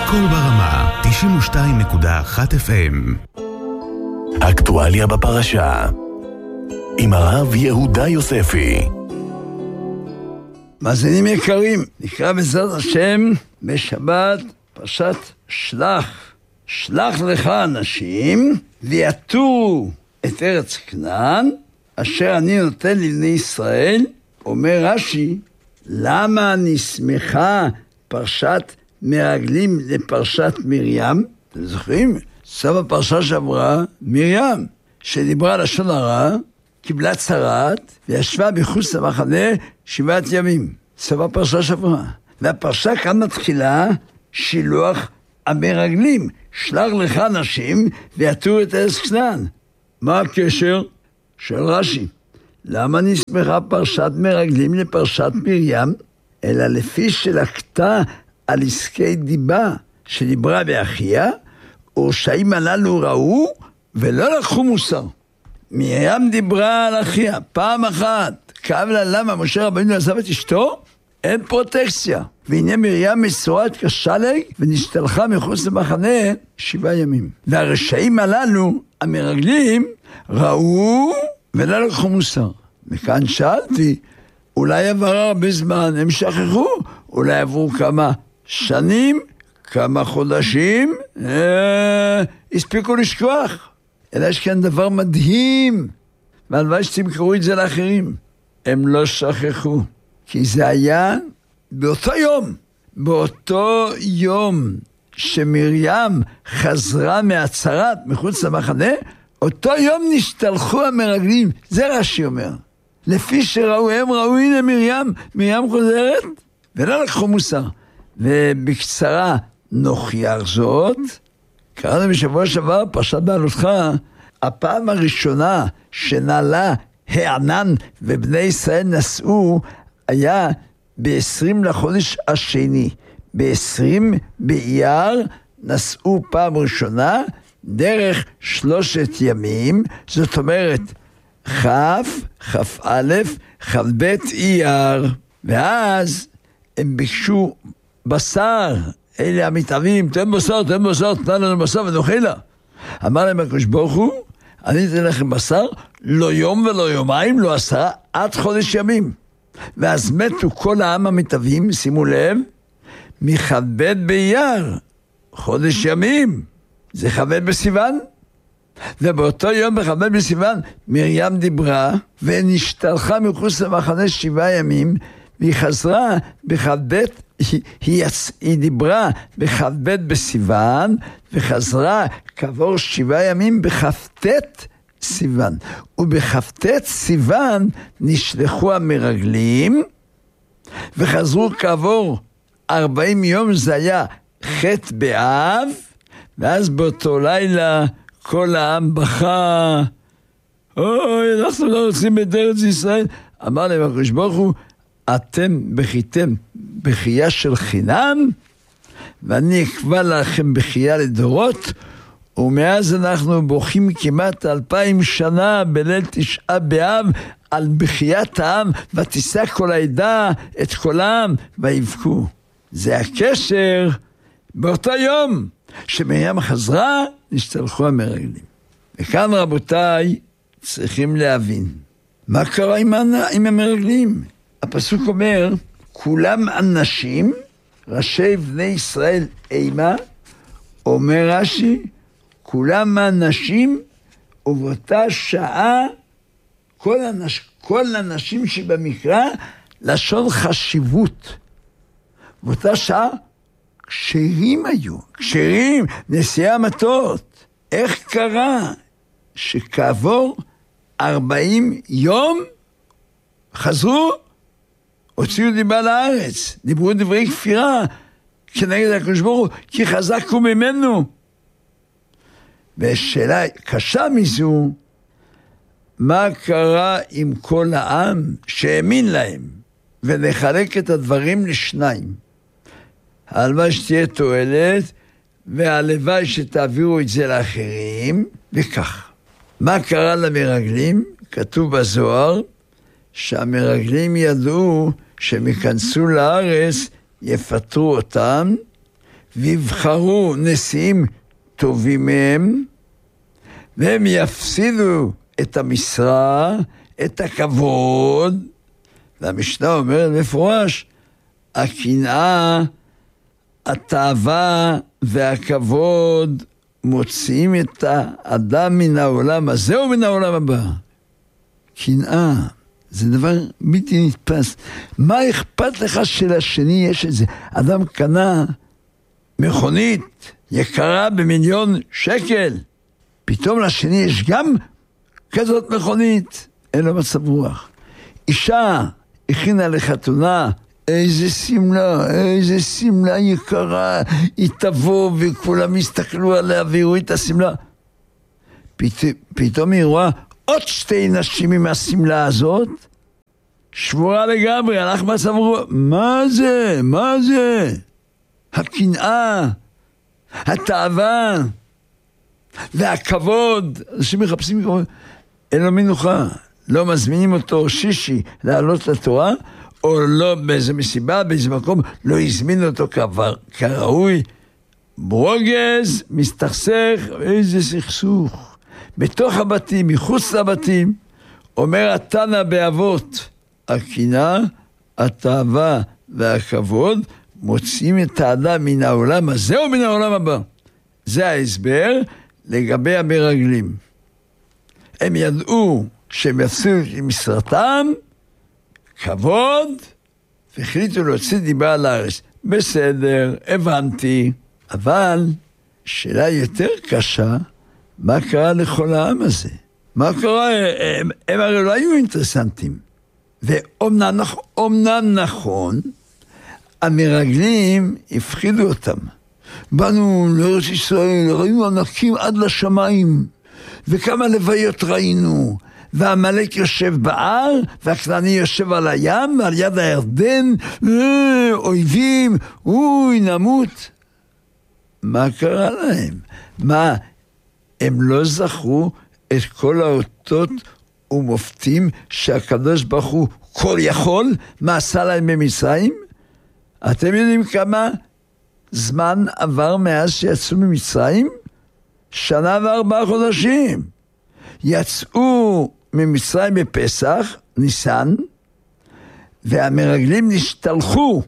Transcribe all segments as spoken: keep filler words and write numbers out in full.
הכל ברמה, תשעים ושתיים נקודה אחת אף אם. אקטואליה בפרשה עם הרב יהודה יוספי. מאזינים יקרים, נקרא בעזרת השם בשבת פרשת שלח. שלח לך אנשים ויתורו את ארץ כנען אשר אני נותן לבני ישראל. אומר רש"י, למה נסמכה פרשת מרגלים לפרשת מרים? אתם זוכרים? סוף הפרשה שעברה מרים, שדיברה לשון הרע, קיבלה צרת וישבה מחוץ למחנה שבעת ימים. סוף הפרשה שעברה. והפרשה כאן מתחילה שילוח המרגלים. שלח לך אנשים ויתורו את ארץ כנען. מה הקשר? של רש"י. למה נסמכה פרשת מרגלים לפרשת מרים? אלא לפי שלקתה על עסקי דיבה שדיברה באחיה, ורשעים הללו ראו ולא לקחו מוסר. מרים דיברה על אחיה פעם אחת, כאב לה למה משה רבנו עזב את אשתו, אין פרוטקציה. והנה מרים מסורה קשה לי ונשתלחה מחוץ למחנה שבעה ימים. והרשעים הללו, המרגלים, ראו ולא לקחו מוסר. מכאן שאלתי, אולי עבר הרבה זמן, הם שכחו, אולי עברו כמה שנים, כמה חודשים, אה, הספיקו לשכוח. אלא יש כאן דבר מדהים, והלוואי שתמכרו את זה לאחרים. הם לא שכחו, כי זה היה באותו יום, באותו יום שמרים חזרה מהצרת מחוץ למחנה, אותו יום נשתלחו המרגלים. זה רש"י אומר. לפי שראו, הם ראו, הנה מרים, מרים חוזרת, ולא לקחו מוסר. ובקצרה נוכיח זאת, קראנו בשבוע שעבר, פרשת בעלותך, הפעם הראשונה שנעלה הענן ובני ישראל נסעו, היה ב-עשרים לחודש השני. ב-עשרים באייר נסעו פעם ראשונה, דרך שלושת ימים, זאת אומרת, כף, כף א', כף ב' אייר. ואז הם ביקשו בשר, אלה המתאבים, תן בשר, תן בשר, תן לנו בשר ונאכל לה. אמר להם הקדוש ברוך הוא, אני אתן לכם בשר, לא יום ולא יומיים, לא עשרה, עד חודש ימים. ואז מתו כל העם המתאבים, שימו לב, מכ"ב באייר, חודש ימים, זה כ"ב בסיוון. ובאותו יום בכ"ב בסיוון מרים דיברה ונשתלחה מחוץ למחנה שבעה ימים, והיא חזרה בכ"ב, היא, היא, היא דיברה בכ"ב בסיוון וחזרה כעבור שבעה ימים בכ"ט סיוון. ובכ"ט סיוון נשלחו המרגלים וחזרו כעבור ארבעים יום, זה היה ח' באב. ואז באותו לילה כל העם בכה, אוי, אנחנו לא רוצים את ארץ ישראל. אמר להם הקדוש ברוך הוא, אתם בכיתם בחייה של חינם, ואני אקבע לכם בחייה לדורות. ומאז אנחנו בוכים כמעט אלפיים שנה בליל תשעה באב על בחיית העם, ותישא כל העדה את קולם ויבכו. זה הקשר באותו יום שמרים חזרה, נשתלחו המרגלים. וכאן רבותיי צריכים להבין מה קרה עם, עם המרגלים. הפסוק אומר, כולם אנשים, ראשי בני ישראל אימה. אומר רש"י, כולם אנשים, ובאותה שעה כל, אנש, כל אנשים שבמקרא לשון חשיבות. באותה שעה כשרים היו, כשרים, נשיאי המטות. איך קרה שכעבור ארבעים יום חזרו, הוציאו דיבה לארץ, דיברו דברי כפירה כנגד הקדוש ברוך הוא, כי חזק הוא ממנו. ושאלה קשה מזו, מה קרה עם כל העם שהאמין להם? ונחלק את הדברים לשניים. הלוואי שתהיה תועלת, והלוואי שתעבירו את זה לאחרים, וכך. מה קרה למרגלים? כתוב בזוהר, שהמרגלים ידעו שהם יכנסו לארץ, יפטרו אותם, ויבחרו נשיאים טובים מהם, והם יפסידו את המשרה, את הכבוד. והמשנה אומרת מפורש, הקנאה, התאווה והכבוד מוציאים את האדם מן העולם הזה ומן העולם הבא. קנאה, זה דבר בלתי נתפס. מה אכפת לך שלשני יש את זה? אדם קנה מכונית יקרה במיליון שקל, פתאום לשני יש גם כזאת מכונית, אין לו מצב רוח. אישה הכינה לחתונה, איזה סמלה, איזה סמלה יקרה, היא תבוא וכולם יסתכלו עליה ויראו את הסמלה. פת... פתאום היא רואה עוד שתי נשים עם הסמלה הזאת, שבורה לגמרי, הלך מצב רוח. מה זה? מה זה? הקנאה, התאווה והכבוד. אנשים מחפשים כבוד, אין לו מנוחה, לא מזמינים אותו שישי לעלות לתורה, או לא באיזה מסיבה, באיזה מקום, לא הזמין אותו כבר כראוי. ברוגז, מסתכסך, איזה סכסוך. בתוך הבתים, מחוץ לבתים, אומר התנא באבות, הקנאה, התאווה והכבוד, מוצאים את האדם מן העולם הזה או מן העולם הבא. זה ההסבר לגבי המרגלים. הם ידעו שהם יפסידו את משרתם, כבוד, והחליטו להוציא דיבה על הארץ. בסדר, הבנתי, אבל שאלה יותר קשה, מה קרה לכל העם הזה? מה קרה? הם, הם הרי לא היו אינטרסנטים. ואומנם נכון, המרגלים הפחידו אותם. באנו לארץ ישראל, ראינו ענקים עד לשמיים, וכמה לוויות ראינו, והמלך יושב בער, והכנעני יושב על הים, ועל יד הירדן, אויבים, אוי, נמות. מה קרה להם? מה, הם לא זכרו את כל האותות ומופתים שהקדוש ברוך הוא כל יכול, מה עשה להם במצרים? אתם יודעים כמה זמן עבר מאז שיצאו ממצרים? שנה וארבעה חודשים. יצאו ממצרים בפסח, ניסן, והמרגלים נשתלחו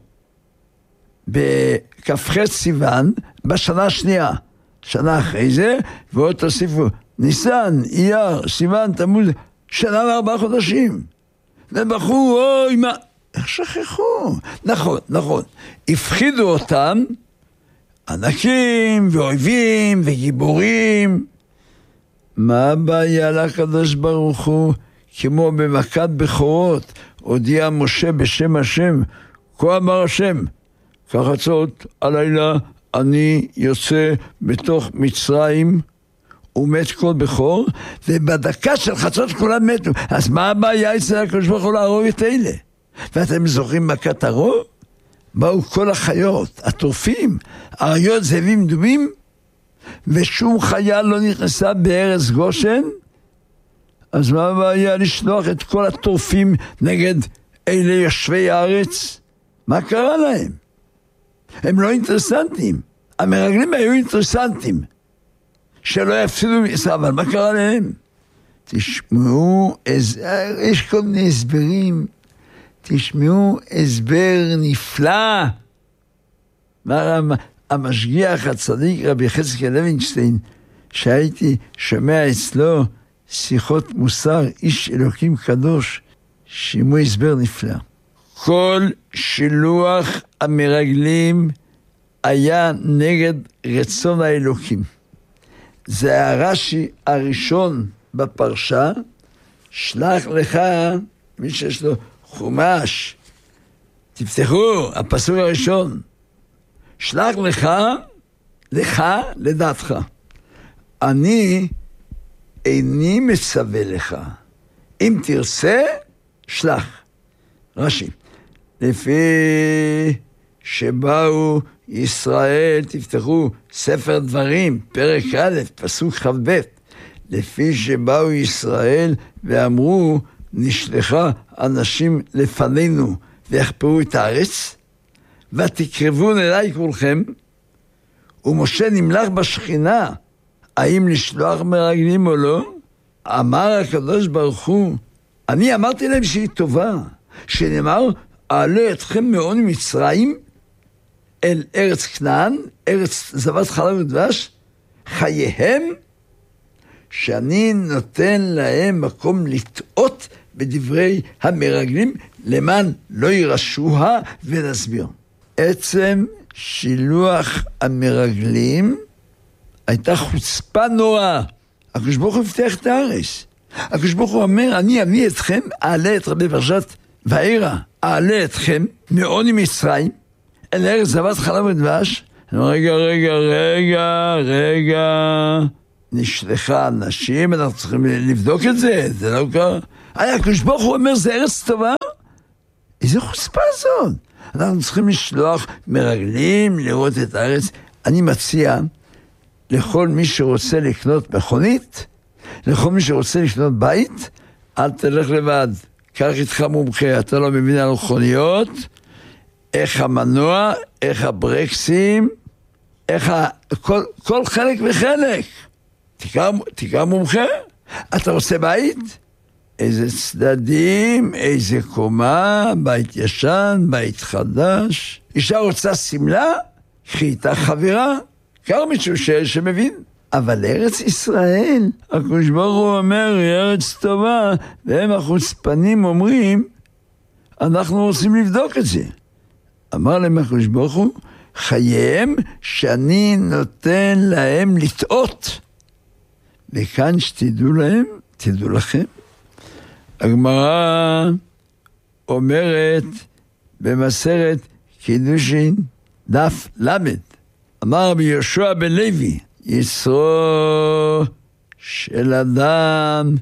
בכ"ח סיוון בשנה השנייה. שנה אחרי זה, ועוד תוסיפו, ניסן, אייר, סיוון, תמוז, שנה וארבעה חודשים. ובחרו, אוי, מה... איך שכחו? נכון, נכון. הפחידו אותם, ענקים ואויבים וגיבורים. מה הבעיה לקדוש ברוך הוא? כמו במכת בכורות, הודיע משה בשם השם, כה אמר השם, כחצות הלילה אני יוצא בתוך מצרים, ומת כל בכור, ובדקה של חצות כולם מתו. אז מה הבעיה אצל הקדוש ברוך הוא להרוג את אלה? ואתם זוכרים מכת הרוב? באו כל החיות, הטורפים, אריות, זאבים, דובים, ושום חיה לא נכנסה בארץ גושן. אז מה הבעיה לשלוח את כל הטורפים נגד אלה יושבי הארץ? מה קרה להם? הם לא אינטרסנטים. המרגלים היו אינטרסנטים, שלא יפסידו מישראל, אבל מה קרה להם? תשמעו, יש כל מיני הסברים, תשמעו הסבר נפלא. מה המשגיח הצדיק רבי יחזקאל לוינשטיין, שהייתי שומע אצלו שיחות מוסר, איש אלוקים קדוש, שימו הסבר נפלא. כל שילוח המרגלים היה נגד רצון האלוקים. זה הרש"י הראשון בפרשה, שלח לך, מי שיש לו חומש, תפתחו, הפסוק הראשון, שלח לך, לך לדעתך. אני איני מצווה לך, אם תרצה, שלח. רש"י, לפי שבאו ישראל, תפתחו ספר דברים, פרק א', פסוק ח' לפי שבאו ישראל ואמרו, נשלחה אנשים לפנינו ויחפרו את הארץ, ותקרבון אליי כולכם, ומשה נמלך בשכינה, האם לשלוח מרגלים או לא? אמר הקדוש ברוך הוא, אני אמרתי להם שהיא טובה, שנאמר, אעלה אתכם מעון מצרים אל ארץ כנען, ארץ זבת חלב ודבש, חייהם, שאני נותן להם מקום לטעות בדברי המרגלים, למען לא ירשוה, ונסביר. עצם שילוח המרגלים הייתה חוצפה נוראה. הקדוש ברוך הוא הבטיח את הארץ. הקדוש ברוך הוא אומר, אני אביא אתכם, אעלה את רבי פרשת וארא, אעלה אתכם מעוני מצרים, אל ארץ זבת חלב ודבש. רגע, רגע, רגע, רגע, נשלחה אנשים, אנחנו צריכים לבדוק את זה, זה לא קרה. הקדוש ברוך הוא אומר, זה ארץ טובה? איזה חוצפה זאת? אנחנו צריכים לשלוח מרגלים לראות את הארץ. אני מציע לכל מי שרוצה לקנות מכונית, לכל מי שרוצה לקנות בית, אל תלך לבד. קח איתך מומחה, אתה לא מבין על מכוניות, איך המנוע, איך הברקסים, איך ה... כל, כל חלק וחלק. תקרא, תקרא מומחה. אתה רוצה בית? איזה צדדים, איזה קומה, בית ישן, בית חדש. אישה רוצה סמלה? קחי איתה חברה. קר מישהו שמבין. אבל ארץ ישראל, הקדוש ברוך הוא אומר, היא ארץ טובה, והם החוצפנים אומרים, אנחנו רוצים לבדוק את זה. אמר להם הקדוש ברוך הוא, חייהם שאני נותן להם לטעות. וכאן שתדעו להם, תדעו לכם, הגמרא אומרת במסכת קידושין דף למד, אמר רבי יהושע בן לוי, יצרו של אדם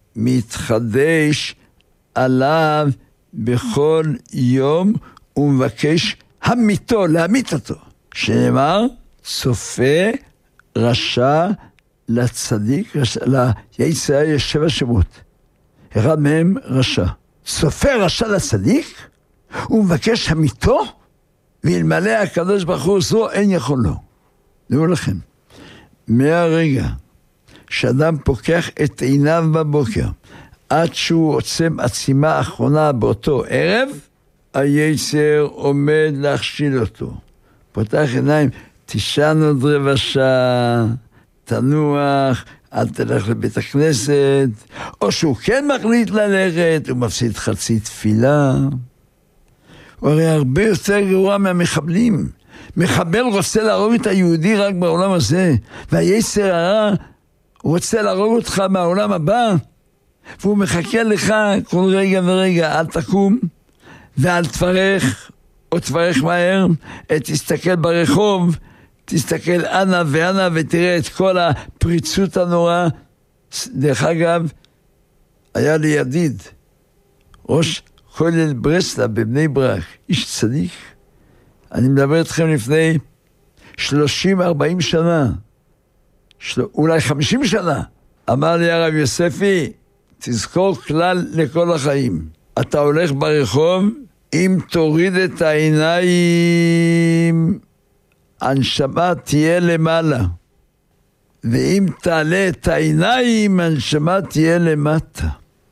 מתחדש עליו בכל יום ומבקש המיתו, להמית אותו. שנאמר, צופה רשע לצדיק, ליצר יש שבע שמות. אחד מהם רשע. צופה רשע לצדיק, הוא מבקש המיתו, ואלמלא הקדוש ברוך הוא זו, אין יכול לו. דעו לכם, מהרגע שאדם פוקח את עיניו בבוקר, עד שהוא עוצם עצימה אחרונה באותו ערב, היצר עומד להכשיל אותו. פותח עיניים, תישן עוד רבע שעה, תנוח, אל תלך לבית הכנסת, או שהוא כן מחליט ללכת, הוא מפסיד חצי תפילה. הוא הרי הרבה יותר גרוע מהמחבלים. מחבל רוצה להרוג את היהודי רק בעולם הזה, והיצר הרע רוצה להרוג אותך מהעולם הבא, והוא מחכה לך כל רגע ורגע, אל תקום, ואל תפרך, או תפרך מהר, תסתכל ברחוב, תסתכל אנה ואנה ותראה את כל הפריצות הנורא. דרך אגב, היה לי ידיד, ראש כולל ברסלב בבני ברק, איש צדיק. אני מדבר אתכם לפני שלושים ארבעים שנה, של... אולי חמישים שנה. אמר לי הרב יוספי, תזכור כלל לכל החיים. אתה הולך ברחוב, אם תוריד את העיניים, הנשמה תהיה למעלה. ואם תעלה את העיניים, הנשמה תהיה למטה.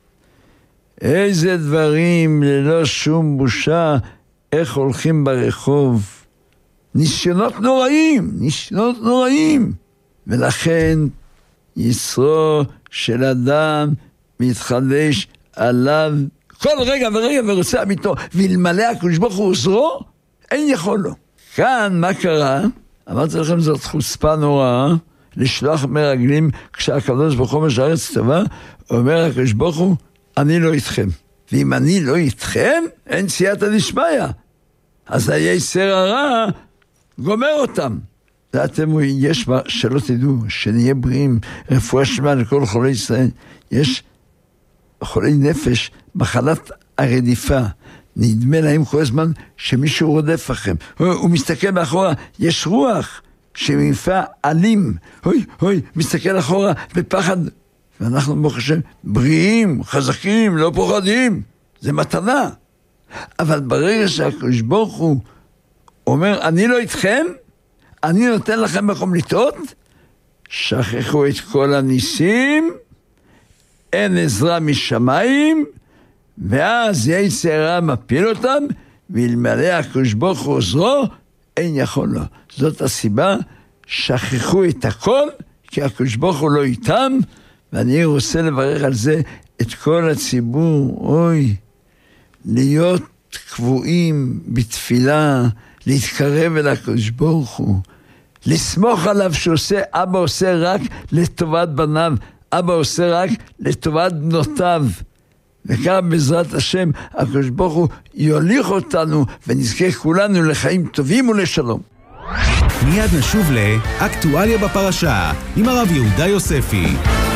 איזה דברים ללא שום בושה, איך הולכים ברחוב. ניסיונות נוראים, ניסיונות נוראים. ולכן יצרו של אדם מתחדש עליו כל רגע ורגע ורוצה אמיתו, ואלמלא הקדוש ברוך הוא עוזרו, אין יכול לו. כאן מה קרה? אמרתי לכם זאת חוצפה נוראה, לשלוח מרגלים כשהקדוש ברוך הוא משארץ טובה, אומר הקדוש ברוך הוא, אני לא איתכם. ואם אני לא איתכם, אין סייעתא דשמיא. אז היצר הרע גומר אותם. ואתם, יש מה שלא תדעו, שנהיה בריאים, רפואה שלמה לכל חולי ישראל. יש חולי נפש, מחלת הרדיפה. נדמה להם כל הזמן שמישהו רודף לכם. הוא, הוא מסתכל מאחורה, יש רוח שמפה אלים. אוי, אוי, מסתכל אחורה בפחד. ואנחנו ברוך השם בריאים, חזקים, לא פוחדים. זה מתנה. אבל ברגע שהקדוש ברוך הוא אומר, אני לא איתכם, אני נותן לכם מקום לטעות, שכחו את כל הניסים, אין עזרה משמיים, ואז יצר הרע מפיל אותם, ואלמלא הקדוש ברוך הוא עוזרו, אין יכול לו. זאת הסיבה, שכחו את הכל, כי הקדוש ברוך הוא לא איתם, ואני רוצה לברך על זה את כל הציבור. אוי, להיות קבועים בתפילה, להתקרב אל הקדוש ברוך הוא, לסמוך עליו שעושה, אבא עושה רק לטובת בניו, אבא עושה רק לטובת בנותיו. וכך בעזרת השם הקדוש ברוך הוא יוליך אותנו ונזכה כולנו לחיים טובים ולשלום. מיד נשוב לאקטואליה בפרשה עם הרב יהודה יוספי.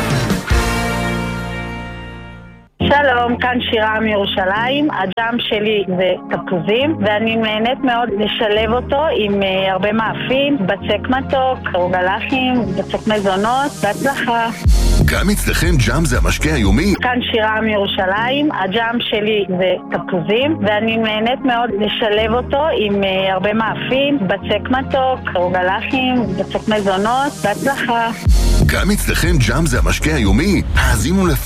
שלום, כאן שירה מירושלים. הדם שלי זה תפוזים, ואני נהנית מאוד לשלב אותו עם uh, הרבה מאפים, בצק מתוק, רוגלחים, בצק מזונות. בהצלחה. גם אצלכם ג'אם זה המשקה היומי? כאן שירה מירושלים. הג'אם שלי זה תפוזים, ואני נהנית מאוד לשלב אותו עם uh, הרבה מאפים, בצק מתוק, רוגלחים, בצק מזונות. בהצלחה. גם אצלכם ג'אם זה המשקה היומי? האזינו לפ...